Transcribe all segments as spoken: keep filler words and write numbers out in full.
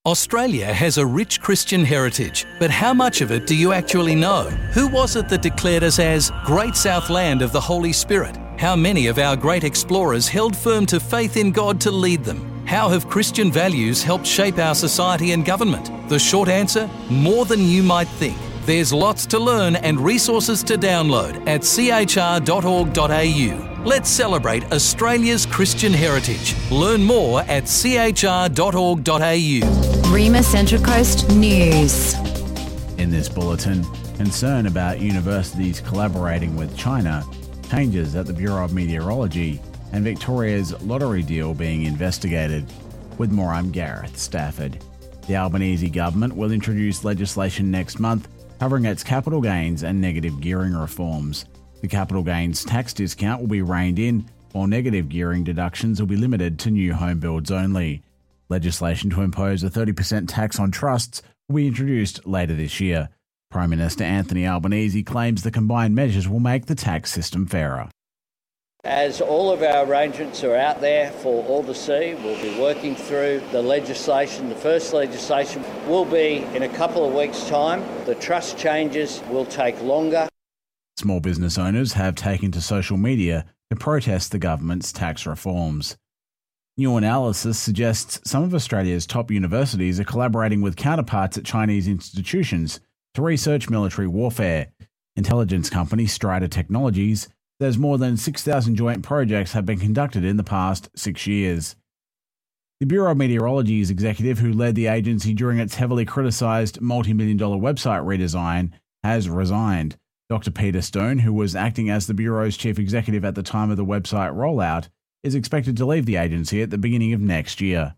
Australia has a rich Christian heritage, but how much of it do you actually know? Who was it that declared us as Great South Land of the Holy Spirit? How many of our great explorers held firm to faith in God to lead them? How have Christian values helped shape our society and government? The short answer, more than you might think. There's lots to learn and resources to download at c h r dot org dot a u. Let's celebrate Australia's Christian heritage. Learn more at c h r dot org dot a u. Rima Central Coast News. In this bulletin, concern about universities collaborating with China, changes at the Bureau of Meteorology, and Victoria's lottery deal being investigated. With more, I'm Gareth Stafford. The Albanese government will introduce legislation next month covering its capital gains and negative gearing reforms. The capital gains tax discount will be reined in, while negative gearing deductions will be limited to new home builds only. Legislation to impose a thirty percent tax on trusts will be introduced later this year. Prime Minister Anthony Albanese claims the combined measures will make the tax system fairer. As all of our arrangements are out there for all to see, we'll be working through the legislation. The first legislation will be in a couple of weeks' time. The trust changes will take longer. Small business owners have taken to social media to protest the government's tax reforms. New analysis suggests some of Australia's top universities are collaborating with counterparts at Chinese institutions to research military warfare. Intelligence company Strider Technologies says more than six thousand joint projects have been conducted in the past six years. The Bureau of Meteorology's executive who led the agency during its heavily criticised multi-million dollar website redesign has resigned. Doctor Peter Stone, who was acting as the Bureau's chief executive at the time of the website rollout, is expected to leave the agency at the beginning of next year.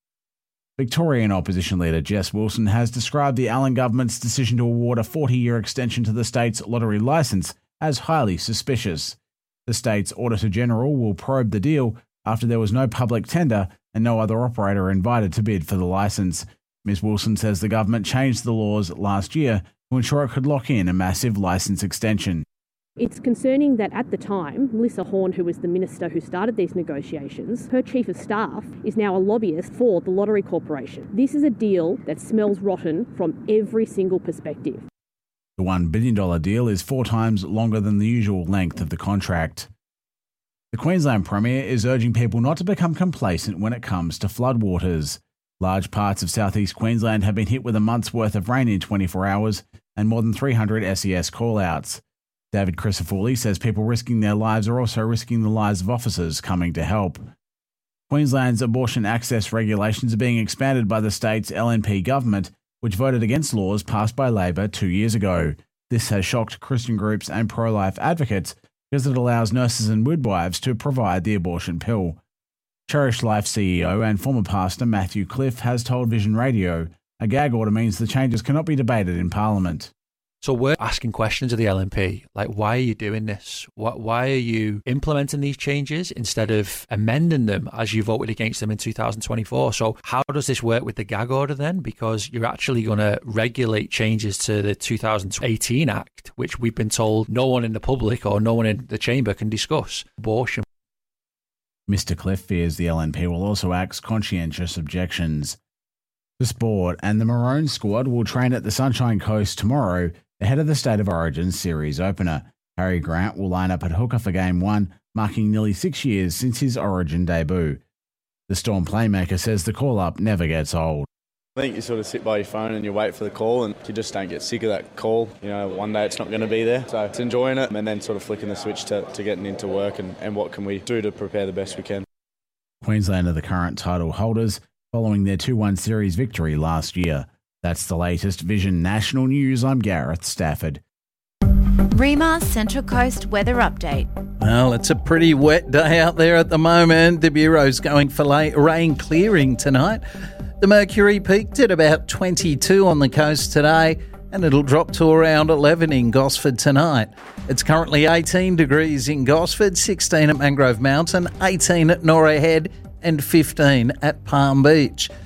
Victorian opposition leader Jess Wilson has described the Allen government's decision to award a forty-year extension to the state's lottery licence as highly suspicious. The state's Auditor-General will probe the deal after there was no public tender and no other operator invited to bid for the licence. Miz Wilson says the government changed the laws last year to ensure it could lock in a massive licence extension. It's concerning that at the time, Melissa Horne, who was the minister who started these negotiations, her chief of staff is now a lobbyist for the Lottery Corporation. This is a deal that smells rotten from every single perspective. The one billion dollars deal is four times longer than the usual length of the contract. The Queensland Premier is urging people not to become complacent when it comes to floodwaters. Large parts of southeast Queensland have been hit with a month's worth of rain in twenty-four hours and more than three hundred S E S call-outs. David Crisafulli says people risking their lives are also risking the lives of officers coming to help. Queensland's abortion access regulations are being expanded by the state's L N P government, which voted against laws passed by Labor two years ago. This has shocked Christian groups and pro-life advocates because it allows nurses and midwives to provide the abortion pill. Cherish Life C E O and former pastor Matthew Cliff has told Vision Radio a gag order means the changes cannot be debated in Parliament. So we're asking questions of the L N P, like, why are you doing this? Why are you implementing these changes instead of amending them as you voted against them in two thousand twenty-four? So how does this work with the gag order then? Because you're actually going to regulate changes to the two thousand eighteen Act, which we've been told no one in the public or no one in the chamber can discuss. Abortion. Mister Cliff fears the L N P will also axe conscientious objections. The sport and the Maroon squad will train at the Sunshine Coast tomorrow ahead of the State of Origin series opener. Harry Grant will line up at hooker for Game one, marking nearly six years since his Origin debut. The Storm playmaker says the call-up never gets old. I think you sort of sit by your phone and you wait for the call and you just don't get sick of that call. You know, one day it's not going to be there. So it's enjoying it and then sort of flicking the switch to, to getting into work and, and what can we do to prepare the best we can. Queensland are the current title holders following their two one series victory last year. That's the latest Vision National News. I'm Gareth Stafford. Rima Central Coast weather update. Well, it's a pretty wet day out there at the moment. The Bureau's going for late rain clearing tonight. The mercury peaked at about twenty-two on the coast today, and it'll drop to around eleven in Gosford tonight. It's currently eighteen degrees in Gosford, sixteen at Mangrove Mountain, eighteen at Norah Head, and fifteen at Palm Beach.